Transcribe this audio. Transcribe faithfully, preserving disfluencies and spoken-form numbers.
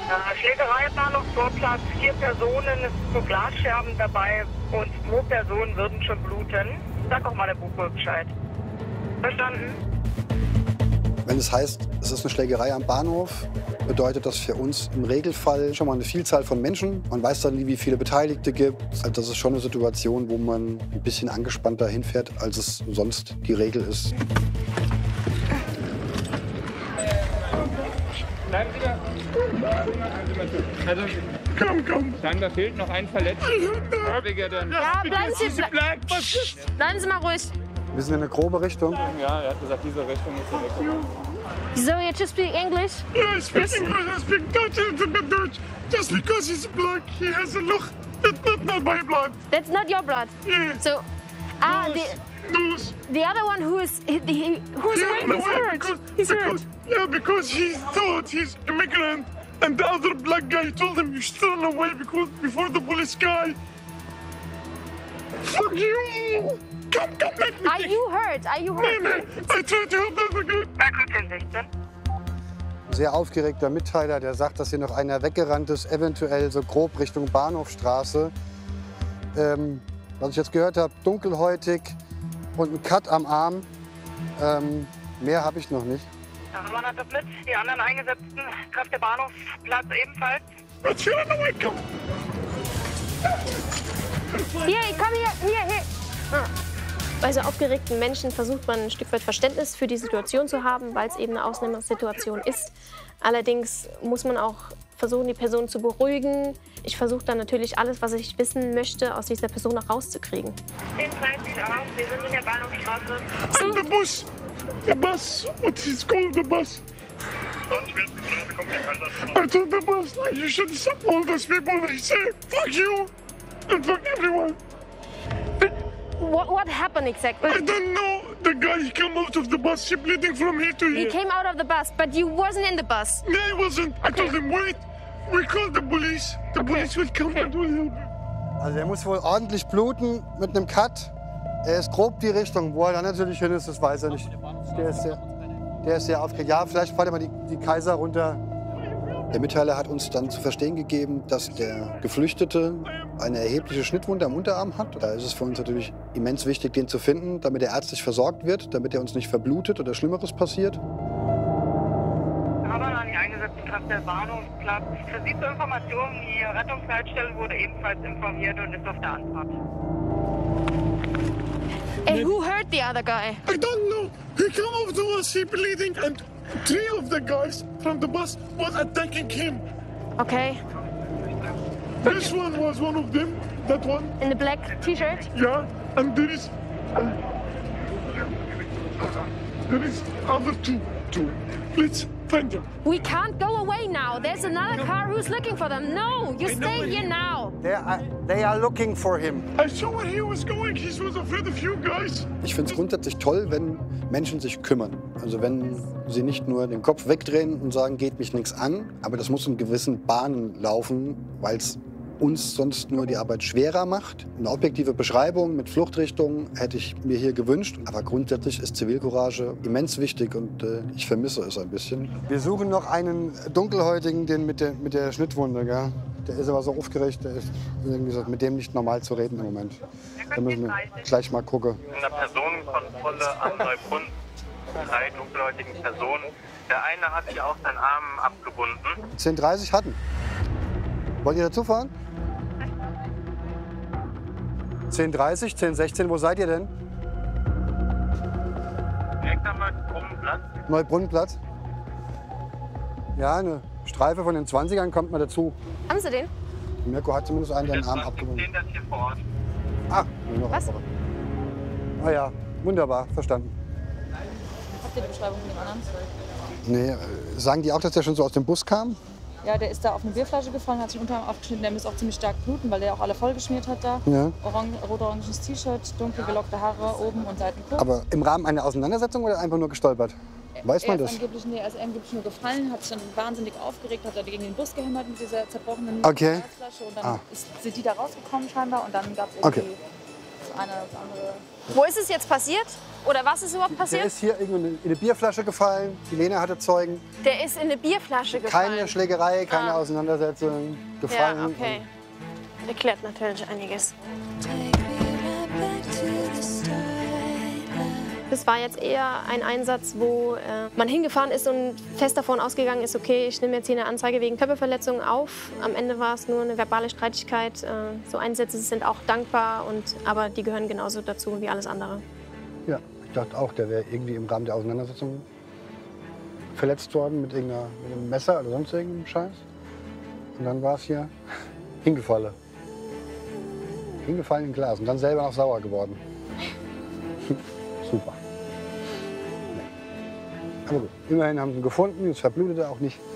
Äh, Schlägerei, Bahnhofsvorplatz, vier Personen, es sind so Glasscherben dabei und zwei Personen würden schon bluten. Sag doch mal der Buchholz Bescheid. Verstanden? Wenn es heißt, es ist eine Schlägerei am Bahnhof, bedeutet das für uns im Regelfall schon mal eine Vielzahl von Menschen. Man weiß dann nie, wie viele Beteiligte gibt. Also das ist schon eine Situation, wo man ein bisschen angespannter hinfährt, als es sonst die Regel ist. Bleiben Sie da. Also, komm, komm. Scheinbar fehlt noch ein Verletzter. Ja, bleiben Sie, bleiben Sie mal ruhig. Wir sind in eine grobe Richtung. Ja, er hat gesagt, diese Richtung ist die Richtung. So, you just speak English? Yeah, I speak English, I speak Dutch, a little bit Dutch. Just because he's black, he has a look. That's not, not my blood. That's not your blood? Yeah. So, ah, Nose. the, Nose. the other one who is, he, he, who's Yeah, hurt, no, he's yeah, hurt, because, he's hurt. because, yeah, because he thought he's immigrant, and the other black guy told him you should run away because before the police guy. Fuck you! Come, come back with Are me. you hurt? Are you Nee, nee, hurt? I tried to help that again. Merkel sechzehn. Sehr aufgeregter Mitteiler, der sagt, dass hier noch einer weggerannt ist, eventuell so grob Richtung Bahnhofstraße. Ähm, was ich jetzt gehört habe, dunkelhäutig und ein Cut am Arm. Ähm, mehr habe ich noch nicht. Ja, man hat das mit. Die anderen Eingesetzten, Kraft der Bahnhofsplatz ebenfalls. Let's get on the way, come. Hier, komm hier, hier, hier. Ah. Bei so aufgeregten Menschen versucht man ein Stück weit Verständnis für die Situation zu haben, weil es eben eine Ausnahmesituation ist. Allerdings muss man auch versuchen, die Person zu beruhigen. Ich versuche dann natürlich alles, was ich wissen möchte, aus dieser Person auch rauszukriegen. zehn dreißig abends, wir sind in der Bahnhofstraße. And the bus, the bus, what is called the bus? I told the bus, like, you should stop all those people. They say, fuck you and fuck everyone. What, what happened exactly? I don't know. The guy he came out of the bus, he bleeding from here to He here. came out of the bus, but you wasn't in the bus. No, I wasn't. I told him, wait, we called the police. The police will come and will help you. Also er muss wohl ordentlich bluten mit einem Cut. Er ist grob die Richtung. Wo er dann natürlich hin ist, das weiß er nicht. Der ist sehr, der ist sehr aufgeregt. Ja, vielleicht fällt er mal die, die Kaiser runter. Der Mitteiler hat uns dann zu verstehen gegeben, dass der Geflüchtete eine erhebliche Schnittwunde am Unterarm hat. Da ist es für uns natürlich immens wichtig, den zu finden, damit er ärztlich versorgt wird, damit er uns nicht verblutet oder Schlimmeres passiert. Aber an die eingesetzten Kraft der Bahnhofsplatz. Für Sie zur Information, die Rettungsleitstelle wurde ebenfalls informiert und ist auf der Anfahrt. Hey, who hurt the other guy? I don't know. He came over to us, he bleeding, and three of the guys from the bus was attacking him. Okay, This one was one of them, that one, in the black T-shirt. yeah, and there is, uh, there is other two, two. Let's find them. We can't go away now. There's another car who's looking for them. No, you stay here now. They are, they are looking for him. I saw where he was going. He was afraid of you guys. Ich finde es grundsätzlich toll, wenn Menschen sich kümmern. Also wenn sie nicht nur den Kopf wegdrehen und sagen, geht mich nichts an, aber das muss in gewissen Bahnen laufen, weil es uns sonst nur die Arbeit schwerer macht. Eine objektive Beschreibung mit Fluchtrichtung hätte ich mir hier gewünscht. Aber grundsätzlich ist Zivilcourage immens wichtig und äh, ich vermisse es ein bisschen. Wir suchen noch einen Dunkelhäutigen, den mit der, mit der Schnittwunde. Gell? Der ist aber so aufgeregt, der ist irgendwie so, mit dem nicht normal zu reden im Moment. Da müssen wir gleich mal gucken. In der Personenkontrolle am Neubrunn drei dunkelhäutigen Personen. Der eine hat sich auch seinen Arm abgebunden. zehn dreißig hatten. Wollt ihr dazu fahren? zehn dreißig, zehn sechzehn, wo seid ihr denn? Direkt am Neubrunnenplatz. Neubrunnenplatz? Ja, eine Streife von den zwanzigern kommt mal dazu. Haben Sie den? Mirko hat zumindest einen, der den Arm Der abgebunden zwanzig zehn, der ist hier vor Ort. Ah, nur noch Was? was? Ah ja, wunderbar, verstanden. Habt ihr die Beschreibung von dem anderen? Nee, äh, sagen die auch, dass der schon so aus dem Bus kam? Ja, der ist da auf eine Bierflasche gefallen, hat sich den Unterarm aufgeschnitten. Der muss auch ziemlich stark bluten, weil der auch alle vollgeschmiert hat da. Ja. Orang rot-oranges T-Shirt, dunkel gelockte Haare, oben und Seiten kurz. Aber im Rahmen einer Auseinandersetzung oder einfach nur gestolpert? Weiß er man ist das? Angeblich, nee, er ist angeblich nur gefallen, hat sich dann wahnsinnig aufgeregt, hat er gegen den Bus gehämmert mit dieser zerbrochenen Okay. Glasflasche. Und dann Ah. ist, sind die da rausgekommen scheinbar und dann gab es Okay. irgendwie das eine oder das andere. Wo ist es jetzt passiert? Oder was ist überhaupt Der passiert? ist hier irgendwo in eine Bierflasche gefallen. Die Lena hatte Zeugen. Der ist in eine Bierflasche gefallen. Keine Schlägerei, keine Ah. Auseinandersetzung. Gefallen. Ja, okay. Erklärt natürlich einiges. Das war jetzt eher ein Einsatz, wo äh, man hingefahren ist und fest davon ausgegangen ist, okay, ich nehme jetzt hier eine Anzeige wegen Körperverletzung auf. Am Ende war es nur eine verbale Streitigkeit. Äh, so Einsätze sind auch dankbar, und, aber die gehören genauso dazu wie alles andere. Ja, ich dachte auch, der wäre irgendwie im Rahmen der Auseinandersetzung verletzt worden mit, irgendeiner, mit einem Messer oder sonst irgendeinem Scheiß. Und dann war es hier hingefallen. Hingefallen in Glas und dann selber noch sauer geworden. Super. Nee. Aber gut, immerhin haben sie ihn gefunden, jetzt verblutet er auch nicht.